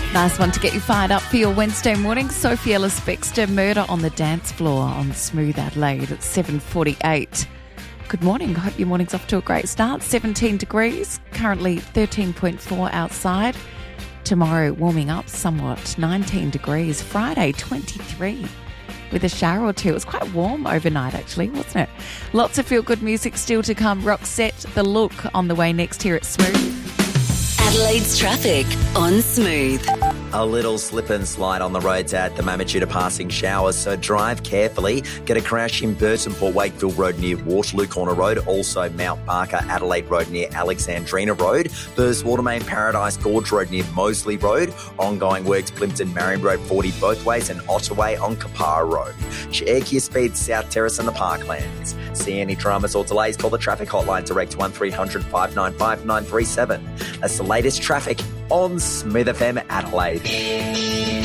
Nice one to get you fired up for your Wednesday morning. Sophie Ellis-Bextor, Murder on the Dance Floor on Smooth Adelaide at 7:48. Good morning. I hope your morning's off to a great start. 17 degrees, currently 13.4 outside. Tomorrow warming up somewhat, 19 degrees. Friday, 23 with a shower or two. It was quite warm overnight actually, wasn't it? Lots of feel-good music still to come. Roxette, The Look on the way next here at Smooth. Adelaide's traffic on Smooth. A little slip and slide on the roads at the moment due to passing showers, so drive carefully. Get a crash in Burton Port Wakefield Road near Waterloo Corner Road, also Mount Barker Adelaide Road near Alexandrina Road, Burst Watermain Paradise Gorge Road near Moseley Road, ongoing works Plimpton Marion Road 40 both ways, and Ottaway on Kapara Road. Check your speed South Terrace and the Parklands. See any dramas or delays, call the traffic hotline direct 1300 595 937. That's the latest traffic on Smooth FM Adelaide.